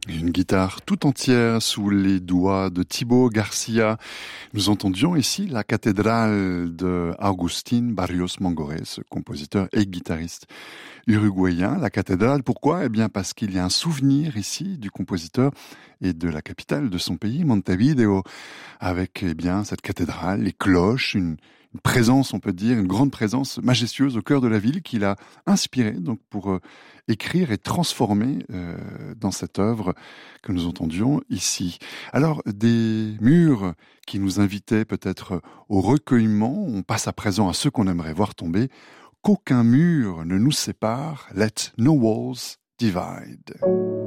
Et une guitare tout entière sous les doigts de Thibaut Garcia. Nous entendions ici la cathédrale de Agustín Barrios Mangoré, compositeur et guitariste uruguayen. La cathédrale, pourquoi? Eh bien parce qu'il y a un souvenir ici du compositeur et de la capitale de son pays, Montevideo, avec eh bien cette cathédrale, les cloches, une présence, on peut dire, une grande présence majestueuse au cœur de la ville qu'il a inspiré donc pour écrire et transformer dans cette œuvre que nous entendions ici. Alors, des murs qui nous invitaient peut-être au recueillement, on passe à présent à ceux qu'on aimerait voir tomber. Qu'aucun mur ne nous sépare, let no walls divide.